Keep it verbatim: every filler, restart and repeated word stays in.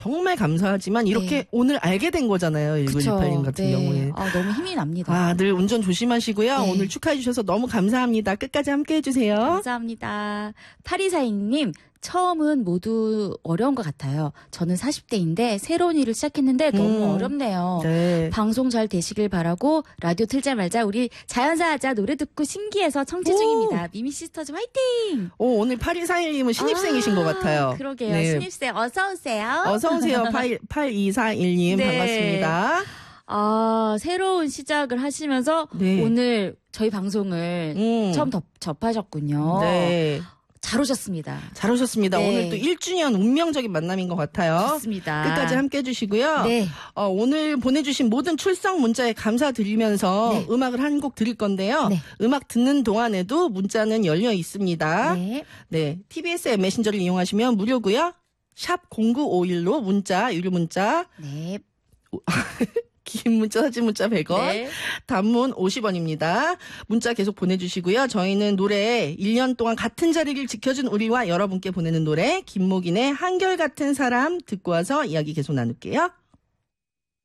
정말 감사하지만 이렇게 네. 오늘 알게 된 거잖아요. 일구일팔 님 같은 네. 경우에. 아, 너무 힘이 납니다. 아, 늘 운전 조심하시고요. 네. 오늘 축하해 주셔서 너무 감사합니다. 끝까지 함께 해주세요. 감사합니다. 팔이사이 님, 처음은 모두 어려운 것 같아요. 저는 사십 대인데 새로운 일을 시작했는데 너무 음. 어렵네요. 네. 방송 잘 되시길 바라고 라디오 틀자 말자 우리 자연사 하자 노래 듣고 신기해서 청취 오. 중입니다. 미미 시스터즈 화이팅! 오, 오늘 팔이사일 님은 신입생이신 아, 것 같아요. 그러게요. 네. 신입생 어서 오세요. 어서오세요. 팔이사일 님 네. 반갑습니다. 아, 새로운 시작을 하시면서 네. 오늘 저희 방송을 음. 처음 접, 접하셨군요. 네. 잘 오셨습니다. 잘 오셨습니다. 네. 오늘 또 일 주년 운명적인 만남인 것 같아요. 좋습니다. 끝까지 함께 해주시고요. 네. 어, 오늘 보내주신 모든 출석 문자에 감사드리면서 네. 음악을 한 곡 드릴 건데요. 네. 음악 듣는 동안에도 문자는 열려 있습니다. 네. 네, 티비에스의 메신저를 이용하시면 무료고요. 샵 공구오일로 문자, 유료 문자, 네. 긴 문자, 사진 문자 백 원, 네. 단문 오십 원입니다. 문자 계속 보내주시고요. 저희는 노래 일 년 동안 같은 자리를 지켜준 우리와 여러분께 보내는 노래 김목인의 한결같은 사람 듣고 와서 이야기 계속 나눌게요.